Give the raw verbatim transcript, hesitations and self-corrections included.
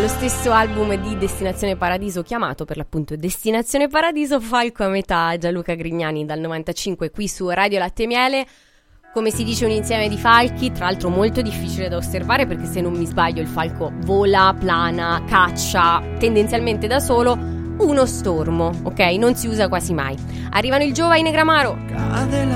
lo stesso album di Destinazione Paradiso, chiamato per l'appunto Destinazione Paradiso, Falco a metà, Gianluca Grignani dal novantacinque qui su Radio Latte e Miele. Come si dice, un insieme di falchi, tra l'altro molto difficile da osservare perché, se non mi sbaglio, il falco vola, plana, caccia tendenzialmente da solo. Uno stormo, ok? Non si usa quasi mai. Arrivano il Giova in Negramaro. Cade la